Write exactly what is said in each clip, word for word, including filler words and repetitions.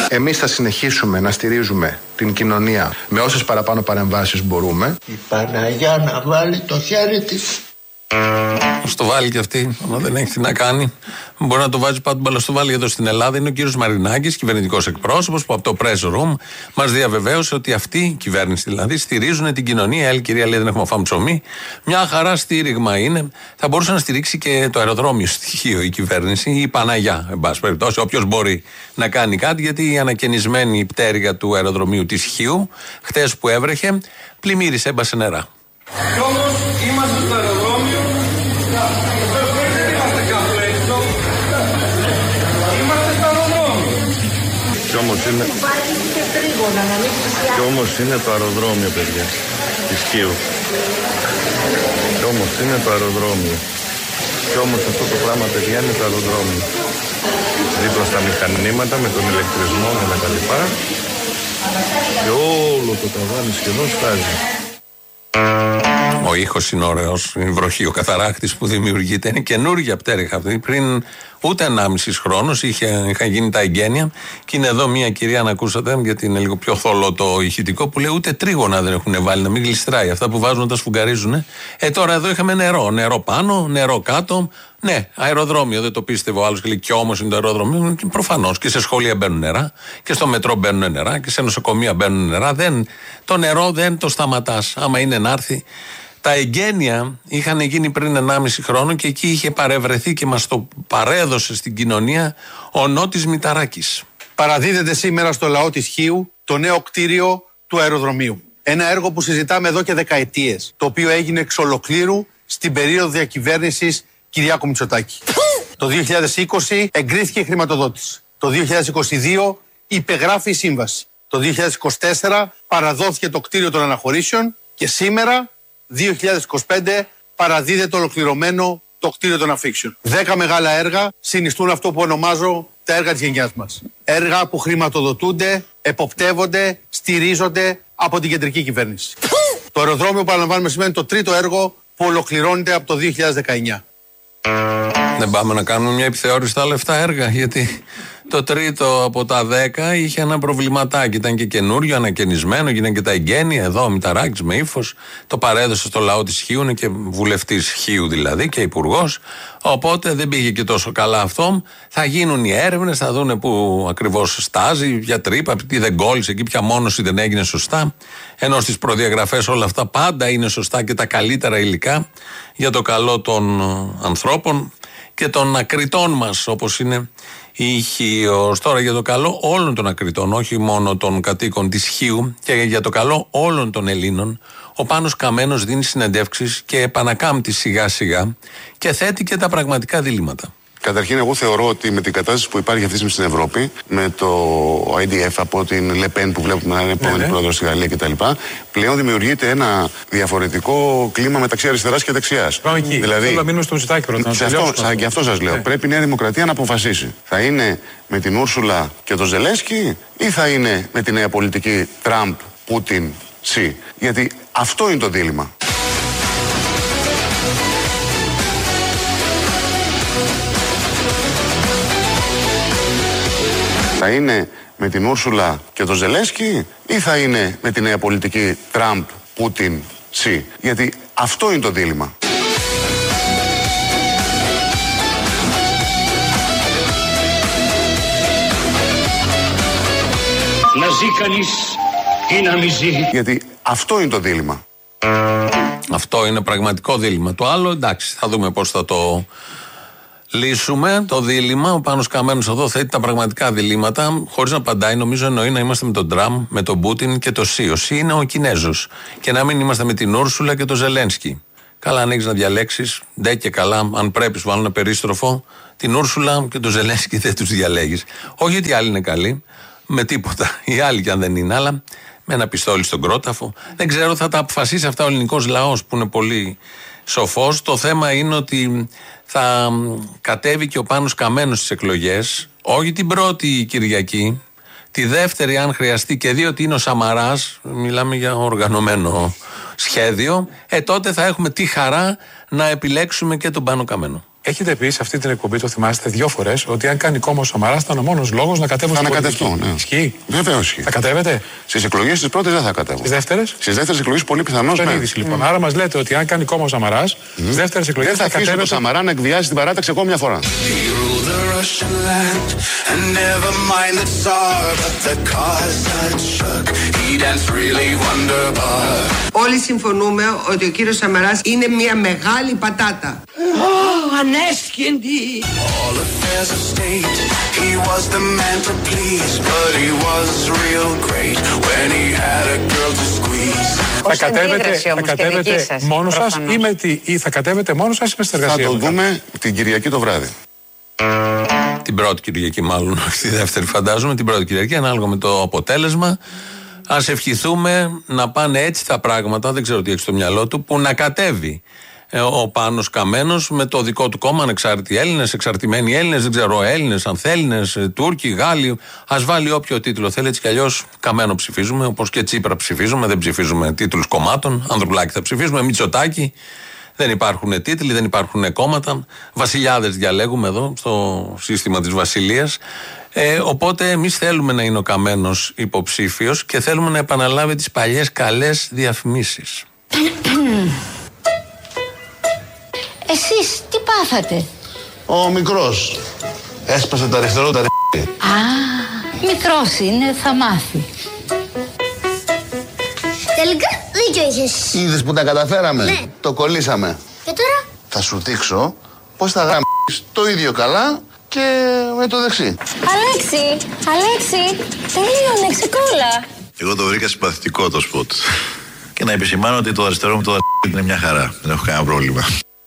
Εμείς θα συνεχίσουμε να στηρίζουμε την κοινωνία με όσες παραπάνω παρεμβάσεις μπορούμε. Η Παναγιά να βάλει το χέρι της. Ας το βάλει και αυτή, άμα δεν έχει τι να κάνει. Μπορεί να το βάζει πάντου μπαλά στο βάλει εδώ στην Ελλάδα. Είναι ο κύριος Μαρινάκης, κυβερνητικός εκπρόσωπος, που από το press room μας διαβεβαίωσε ότι αυτή η κυβέρνηση δηλαδή στηρίζουν την κοινωνία. Η άλλη κυρία λέει: δεν έχουμε φάμε ψωμί. Μια χαρά στήριγμα είναι. Θα μπορούσε να στηρίξει και το αεροδρόμιο στοιχείο η κυβέρνηση ή η Παναγιά, εν πάση περιπτώσει. Όποιος μπορεί να κάνει κάτι, γιατί η ανακαινισμένη πτέρυγα του αεροδρομίου της Χίου, χτες που έβρεχε, πλημμύρισε, έμπασε νερά. Κι όμως είμαστε στο αεροδρόμιο, είμαστε κάπου έξω, είμαστε στο αεροδρόμιο. Κι όμως είναι, κι όμως είναι το αεροδρόμιο, παιδιά, της Χίου. Κι όμως είναι το αεροδρόμιο. Κι όμως αυτό το πράγμα, παιδιά, είναι το αεροδρόμιο. Δίπλα στα μηχανήματα, με τον ηλεκτρισμό και με τα λοιπά. Και όλο το ταβάνι σχεδόν στάζει. Ο ήχος είναι ωραίος, η βροχή, ο καθαράχτης που δημιουργείται είναι καινούργια πτέρυγα αυτή. Πριν ούτε ενάμιση χρόνος είχαν γίνει τα εγγένεια και είναι εδώ μια κυρία, να ακούσατε, γιατί είναι λίγο πιο θολό το ηχητικό, που λέει ούτε τρίγωνα δεν έχουν βάλει, να μην γλιστράει. Αυτά που βάζουν τα σφουγγαρίζουν. Ε, τώρα εδώ είχαμε νερό. Νερό πάνω, νερό κάτω. Ναι, αεροδρόμιο, δεν το πίστευε ο άλλος και λέει: κι όμως είναι το αεροδρόμιο. Προφανώς και σε σχολεία μπαίνουν νερά και στο μετρό μπαίνουν νερά και σε νοσοκομεία μπαίνουν νερά. Δεν, το νερό δεν το σταματάς. Άμα είναι να έρθει. Τα εγγένεια είχαν γίνει πριν ενάμιση χρόνο και εκεί είχε παρευρεθεί και μας το παρέδωσε στην κοινωνία ο Νότης Μηταράκης. Παραδίδεται σήμερα στο λαό της Χίου το νέο κτίριο του αεροδρομίου. Ένα έργο που συζητάμε εδώ και δεκαετίες, το οποίο έγινε εξ ολοκλήρου στην περίοδο διακυβέρνησης Κυριάκου Μητσοτάκη. Το δύο χιλιάδες είκοσι εγκρίθηκε η χρηματοδότηση. Το δύο χιλιάδες είκοσι δύο υπεγράφει η σύμβαση. Το δύο χιλιάδες είκοσι τέσσερα παραδόθηκε το κτίριο των αναχωρήσεων και σήμερα, δύο χιλιάδες είκοσι πέντε, παραδίδεται ολοκληρωμένο το κτίριο των αφήξεων. Δέκα μεγάλα έργα συνιστούν αυτό που ονομάζω τα έργα της γενιάς μας. Έργα που χρηματοδοτούνται, εποπτεύονται, στηρίζονται από την κεντρική κυβέρνηση. Το αεροδρόμιο, παραλαμβάνουμε, σημαίνει το τρίτο έργο που ολοκληρώνεται από το δύο χιλιάδες δεκαεννιά. Δεν πάμε να κάνουμε μια επιθεώρηση στα λεφτά έργα, γιατί το τρίτο από τα δέκα είχε ένα προβληματάκι. Ήταν και καινούριο, ανακαινισμένο, γίνανε και τα εγγένεια. Εδώ ο Μηταράκης με ύφος το παρέδωσε στο λαό της Χίου, είναι και βουλευτής Χίου δηλαδή και υπουργός. Οπότε δεν πήγε και τόσο καλά αυτό. Θα γίνουν οι έρευνες, θα δούνε πού ακριβώς στάζει, ποια τρύπα, τι δεν κόλλησε εκεί, ποια μόνωση δεν έγινε σωστά. Ενώ στις προδιαγραφές όλα αυτά πάντα είναι σωστά και τα καλύτερα υλικά για το καλό των ανθρώπων και των ακριτών μας, όπως είναι η Χίος. Τώρα για το καλό όλων των ακριτών, όχι μόνο των κατοίκων της Χίου, και για το καλό όλων των Ελλήνων, ο Πάνος Καμένος δίνει συνεντεύξεις και επανακάμπτει σιγά σιγά και θέτει και τα πραγματικά διλήμματα. Καταρχήν, εγώ θεωρώ ότι με την κατάσταση που υπάρχει αυτή τη στιγμή στην Ευρώπη, με το άι ντι εφ από την Λεπέν που βλέπουμε να είναι επόμενη ναι, ναι. πρόεδρος στη Γαλλία κτλ., πλέον δημιουργείται ένα διαφορετικό κλίμα μεταξύ αριστεράς και δεξιάς. Πάμε εκεί. Δηλαδή, θέλω να μείνουμε στο Μητσοτάκη πρώτα. Σε αυτό, σαν, και αυτό σας λέω. Ναι. Πρέπει η Νέα Δημοκρατία να αποφασίσει. Θα είναι με την Ούρσουλα και τον Ζελένσκι ή θα είναι με τη νέα πολιτική Τραμπ, Πούτιν, Σι. Γιατί αυτό είναι το δίλημμα. Θα είναι με την Ούρσουλα και τον Ζελένσκι ή θα είναι με τη νέα πολιτική Τραμπ, Πούτιν, Σι. Γιατί αυτό είναι το δίλημμα. Να ζει κανείς ή να μη ζει. Γιατί αυτό είναι το δίλημμα. Αυτό είναι πραγματικό δίλημμα. Το άλλο, εντάξει, θα δούμε πώς θα το λύσουμε το δίλημμα. Ο Πάνος Καμένος εδώ θέτει τα πραγματικά διλήμματα, χωρίς να απαντάει. Νομίζω εννοεί να είμαστε με τον Τραμπ, με τον Πούτιν και το Σι. Ο Σι είναι ο Κινέζος. Και να μην είμαστε με την Ούρσουλα και τον Ζελένσκι. Καλά, αν έχεις να διαλέξεις, ντε και καλά, αν πρέπει, σου βάλουν ένα περίστροφο. Την Ούρσουλα και τον Ζελένσκι δεν τους διαλέγεις. Όχι ότι οι άλλοι είναι καλοί, με τίποτα. Οι άλλοι κι αν δεν είναι, αλλά με ένα πιστόλι στον κρόταφο. Δεν ξέρω, θα τα αποφασίσει αυτά ο ελληνικός λαός που είναι πολύ σοφός. Το θέμα είναι ότι θα κατέβει και ο Πάνος Καμένος στις εκλογές, όχι την πρώτη Κυριακή, τη δεύτερη αν χρειαστεί, και δει ότι είναι ο Σαμαράς, μιλάμε για οργανωμένο σχέδιο, ε τότε θα έχουμε τη χαρά να επιλέξουμε και τον Πάνο Καμένο. Έχετε πει σε αυτή την εκπομπή, το θυμάστε, δύο φορές, ότι αν κάνει κόμμα ο Σαμαράς ήταν ο μόνος λόγος να κατέβω στην πολιτική. Θα ανακατευτώ, ναι. Ισχύει. Βεβαίως ισχύει. Θα κατέβετε. Στις εκλογές τις πρώτες δεν θα κατέβω. Στις δεύτερες. Στις δεύτερες εκλογές πολύ πιθανώς. Ναι. Λοιπόν. Mm. Άρα μας λέτε ότι αν κάνει κόμμα ο Σαμαράς, mm. στις δεύτερες εκλογές δεν θα, θα αφήσω κατέβετε... το Σαμαρά να εκβιάζει την παράταξη ακόμα μια φορά. Όλοι συμφωνούμε ότι ο κύριος Σαμαράς είναι μια μεγάλη πατάτα. Oh, ανέσχυντη! Θα κατέβετε, θα κατέβετε μόνος σας ή, με τη, ή θα κατέβετε μόνος σας ή με συνεργασία? Θα το δούμε την Κυριακή το βράδυ. Την πρώτη Κυριακή, μάλλον, όχι τη δεύτερη, φαντάζομαι. Την πρώτη Κυριακή, ανάλογα με το αποτέλεσμα. Ας ευχηθούμε να πάνε έτσι τα πράγματα, δεν ξέρω τι έχει στο μυαλό του, που να κατέβει ο Πάνος Καμένος με το δικό του κόμμα, ανεξάρτητοι Έλληνες, εξαρτημένοι Έλληνες, δεν ξέρω, Έλληνες, Ανθέλληνες, Τούρκοι, Γάλλοι. Ας βάλει όποιο τίτλο θέλει, έτσι κι αλλιώς Καμένο ψηφίζουμε, όπως και Τσίπρα ψηφίζουμε, δεν ψηφίζουμε τίτλους κομμάτων. Ανδρουλάκη θα ψηφίζουμε, Μητσοτάκη. Δεν υπάρχουν τίτλοι, δεν υπάρχουν κόμματα. Βασιλιάδες διαλέγουμε εδώ, στο σύστημα της Βασιλείας. Ε, οπότε εμείς θέλουμε να είναι ο Καμένος υποψήφιος και θέλουμε να επαναλάβει τις παλιές καλές διαφημίσεις. Εσείς τι πάθατε? Ο μικρός έσπασε το αριστερό τα ρ***. Α, μικρός είναι, θα μάθει. Τελικά δίκιο είχες. Είδες που τα καταφέραμε? Ναι. Το κολλήσαμε. Και τώρα? Θα σου δείξω πως θα γράψεις το ίδιο καλά και με το δεξί. Αλέξη, Αλέξη, τελείωνε, ξεκόλα. Εγώ το βρήκα συμπαθητικό το σποτ. Και να επισημάνω ότι το αριστερό μου το είναι μια χαρά. Δεν έχω κανένα πρόβλημα.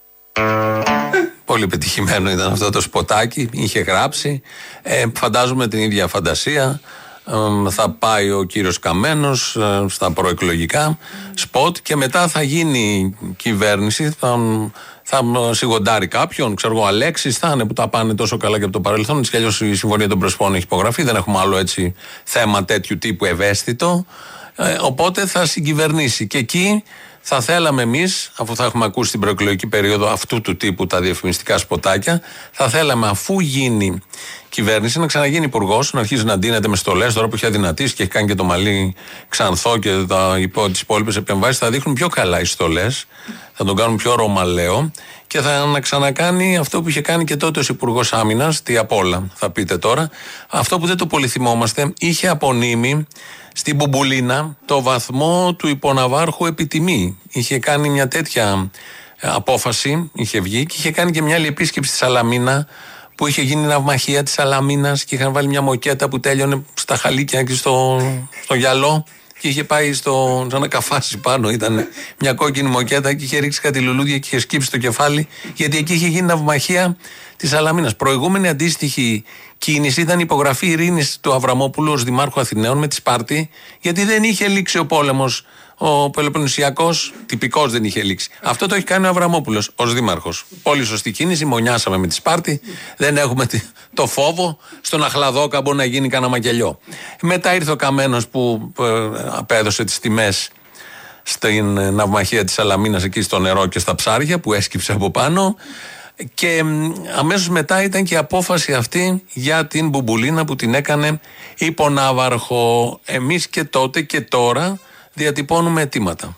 Πολύ πετυχημένο ήταν αυτό το σποτάκι. Είχε γράψει. Ε, φαντάζομαι την ίδια φαντασία. Ε, θα πάει ο κύριος Καμένος ε, στα προεκλογικά σποτ και μετά θα γίνει κυβέρνηση. Θα, θα σιγοντάρει κάποιον. Ξέρω εγώ, Αλέξης θα είναι που τα πάνε τόσο καλά και από το παρελθόν. Έτσι κι αλλιώς η Συμφωνία των Πρεσπών έχει υπογραφεί. Δεν έχουμε άλλο έτσι θέμα τέτοιου τύπου ευαίσθητο. Ε, οπότε θα συγκυβερνήσει. Και εκεί θα θέλαμε εμείς, αφού θα έχουμε ακούσει την προεκλογική περίοδο αυτού του τύπου τα διαφημιστικά σποτάκια, θα θέλαμε αφού γίνει κυβέρνηση να ξαναγίνει υπουργός, να αρχίζει να ντύνεται με στολές. Τώρα που έχει αδυνατήσει και έχει κάνει και το μαλλί ξανθό και τις υπόλοιπες επεμβάσεις, θα δείχνουν πιο καλά οι στολές, θα τον κάνουν πιο ρωμαλαίο και θα να ξανακάνει αυτό που είχε κάνει και τότε ως υπουργός άμυνας, τι απ' όλα θα πείτε τώρα. Αυτό που δεν το πολύ θυμόμαστε, είχε απονείμει στην Μπουμπουλίνα το βαθμό του υποναβάρχου επιτιμή. Είχε κάνει μια τέτοια απόφαση, είχε βγει και είχε κάνει και μια άλλη επίσκεψη στη Σαλαμίνα που είχε γίνει ναυμαχία της Σαλαμίνας και είχαν βάλει μια μοκέτα που τέλειωνε στα χαλίκια και στο, στο γυαλό και είχε πάει στο, σαν να καφάσει πάνω, ήταν μια κόκκινη μοκέτα και είχε ρίξει κάτι λουλούδια και είχε σκύψει το κεφάλι, γιατί εκεί είχε γίνει ναυμαχία της Σαλαμίνας. Προηγούμενη αντίστοιχη κίνηση ήταν η υπογραφή ειρήνης του Αβραμόπουλου ως Δημάρχου Αθηναίων με τη Σπάρτη, γιατί δεν είχε λήξει ο πόλεμος. Ο Πελοποννησιακός τυπικός δεν είχε λήξει. Αυτό το έχει κάνει ο Αβραμόπουλος ως δήμαρχος. Πολύ σωστή κίνηση. Μονιάσαμε με τη Σπάρτη. Δεν έχουμε το φόβο στον Αχλαδόκαμπο να γίνει κανένα μακελιό. Μετά ήρθε ο Καμένος που ε, απέδωσε τις τιμές στην ναυμαχία της Σαλαμίνας εκεί στο νερό και στα ψάρια που έσκυψε από πάνω. Και αμέσως μετά ήταν και η απόφαση αυτή για την Μπουμπουλίνα που την έκανε υπονάβαρχο. Εμείς και τότε και τώρα διατυπώνουμε αιτήματα.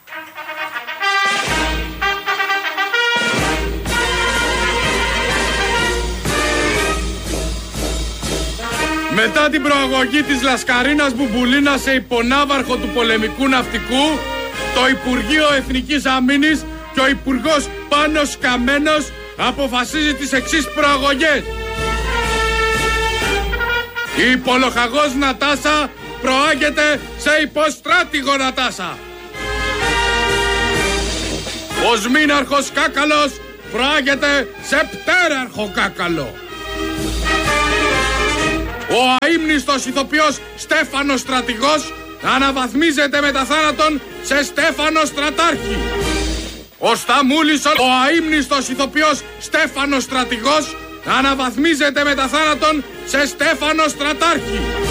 Μετά την προαγωγή της Λασκαρίνας Μπουμπουλίνας σε υπονάβαρχο του πολεμικού ναυτικού, το Υπουργείο Εθνικής Αμήνης και ο Υπουργός Πάνος Καμένος αποφασίζει τις εξής προαγωγές. Η υπολοχαγός Νατάσα προάγεται σε υποστράτηγο Νατάσα. Ο Σμήναρχος Κάκαλος προάγεται σε πτέραρχο Κάκαλο. Ο αείμνηστος ηθοποιός Στέφανος Στρατηγός αναβαθμίζεται μετά θάνατον σε Στέφανο Στρατάρχη. Ο Σταμούλης, ο αείμνηστος ηθοποιός Στέφανος Στρατηγός αναβαθμίζεται μετά θάνατον σε Στέφανο Στρατάρχη.